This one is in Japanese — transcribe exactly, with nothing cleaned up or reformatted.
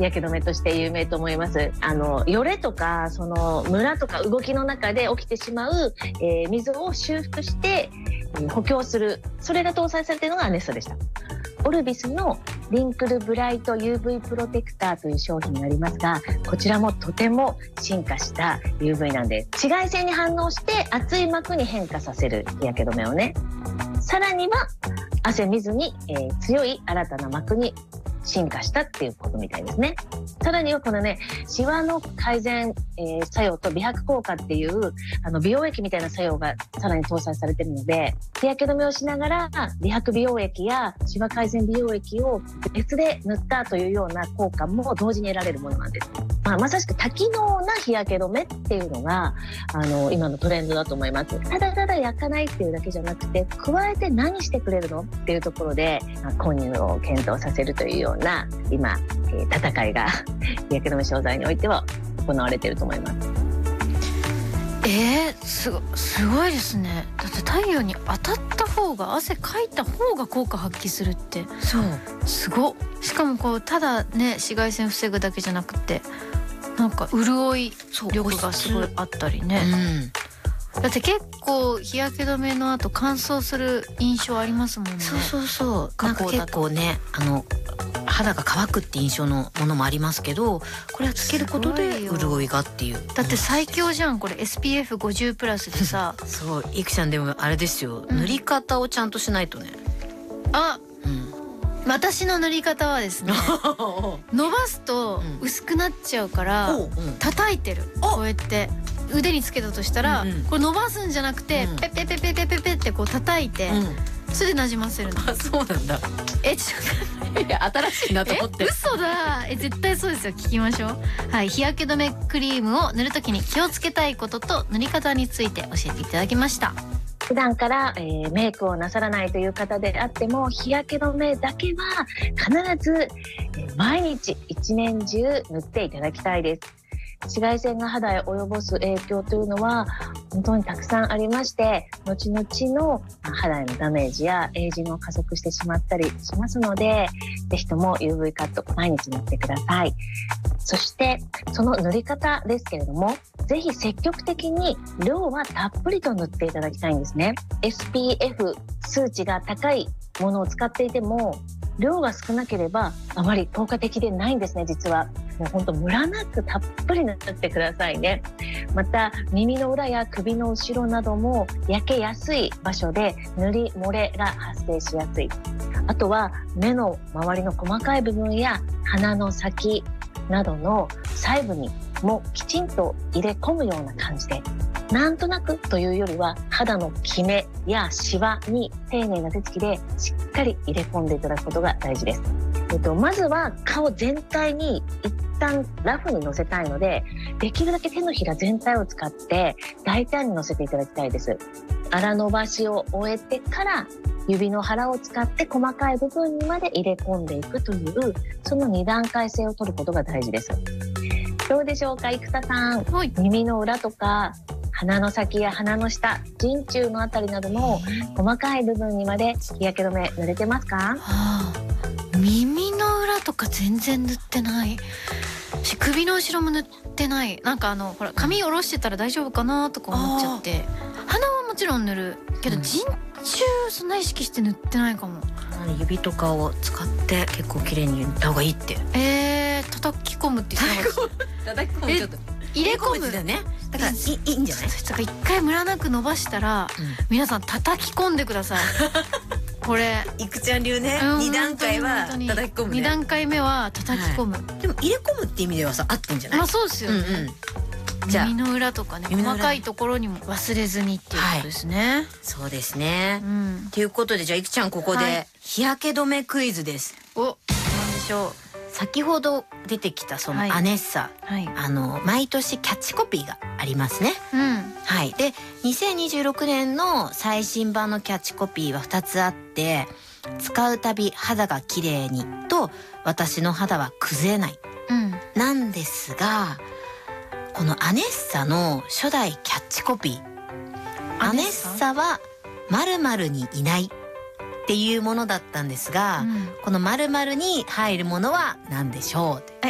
日焼け止めとして有名と思います。あのよれとかそのムラとか動きの中で起きてしまう、えー、溝を修復して補強する、それが搭載されているのがアネッサでした。オルビスのリンクルブライト ユーブイ プロテクターという商品になりますが、こちらもとても進化した ユーブイ なんです。紫外線に反応して厚い膜に変化させる日焼け止めをね、さらには汗見ずに、えー、強い新たな膜に進化したっていうことみたいですね。さらにはこのね、シワの改善、えー、作用と美白効果っていうあの美容液みたいな作用がさらに搭載されているので、日焼け止めをしながら美白美容液やシワ改善美容液を別で塗ったというような効果も同時に得られるものなんです。まあ、まさしく多機能な日焼け止めっていうのがあの今のトレンドだと思います。ただただ焼かないっていうだけじゃなくて、加えて何してくれるのっていうところで、まあ、購入を検討させるというような今、えー、戦いが日焼け止め商材においては行われていると思います。 えー、すご、すごいですね。だって太陽に当たった方が、汗かいた方が効果発揮するって、 そうすごっ。しかもこうただね、紫外線防ぐだけじゃなくて、なんか潤い力がすごいあったりね、うん、だって結構日焼け止めの後乾燥する印象ありますもんね。 そうそうそう、なんか結構ね、あの肌が乾くって印象のものもありますけど、これはつけることで潤いがっていう。 だって最強じゃんこれ。 エスピーエフごじゅう プラスでさそう、いくちゃんでもあれですよ、うん、塗り方をちゃんとしないとね。 あ、うん、私の塗り方はですね伸ばすと薄くなっちゃうから、うん、叩いてる。こうやって腕につけたとしたら、うんうん、これ伸ばすんじゃなくて、うん、ペペペペペペペってこう叩いて、うん、それでなじませるの。 あ、そうなんだ。 え、ちょっといや新しいなと思って。え、嘘だ。え、絶対そうですよ。聞きましょう。はい、日焼け止めクリームを塗るときに気をつけたいことと塗り方について教えていただきました。 普段から、えー、メイクをなさらないという方であっても、日焼け止めだけは必ず、えー、毎日一年中塗っていただきたいです。紫外線が肌へ及ぼす影響というのは本当にたくさんありまして、後々の肌へのダメージやエイジングを加速してしまったりしますので、ぜひとも ユーブイ カット毎日塗ってください。そしてその塗り方ですけれども、ぜひ積極的に量はたっぷりと塗っていただきたいんですね。 エスピーエフ 数値が高いものを使っていても量が少なければあまり効果的でないんですね。実はもう本当ムラなくたっぷり塗ってくださいね。また耳の裏や首の後ろなども焼けやすい場所で塗り漏れが発生しやすい。あとは目の周りの細かい部分や鼻の先などの細部にもきちんと入れ込むような感じで、なんとなくというよりは肌のキメやシワに丁寧な手つきでしっかり入れ込んでいただくことが大事です。えっと、まずは顔全体に一旦ラフにのせたいので、できるだけ手のひら全体を使って大胆にのせていただきたいです。粗伸ばしを終えてから指の腹を使って細かい部分にまで入れ込んでいくという、そのに段階性を取ることが大事です。どうでしょうか、生田さん、はい、耳の裏とか鼻の先や鼻の下、人中のあたりなどの細かい部分にまで日焼け止め塗れてますか？はあ、耳の裏とか全然塗ってないし、首の後ろも塗ってない。なんかあのほら髪下ろしてたら大丈夫かなとか思っちゃって、鼻はもちろん塗るけど、うん、人中そんな意識して塗ってないかも。 指とかを使って結構綺麗に塗った方がいいって。 えー、叩き込むって言ってなかった。叩き込む、ちょっと入れ込むだね。だからいい、いいんじゃない？ だから一回ムラなく伸ばしたら、うん、皆さん叩き込んでください。これいくちゃん流ね、うん、に段階は叩き込むね。 に段階目は叩き込む、はい、 でも入れ込むって意味ではさ、合ってんじゃない？ まあそうですよね、うんうん、じゃあ耳の裏とかね、細かいところにも忘れずにっていうことですね、はい、 そうですね、うん、ということで、じゃあいくちゃんここで日焼け止めクイズです。 お、なんでしょう。 先ほど出てきたそのアネッサ、はいはい、あの毎年キャッチコピーがありますね、うん、はい。でにせんにじゅうろくねんの最新版のキャッチコピーはふたつあって、使うたび肌が綺麗にと私の肌は崩れない、うん、なんですが、このアネッサの初代キャッチコピー、アネッサは〇〇にいないっていうものだったんですが、うん、この〇〇に入るものは何でしょう？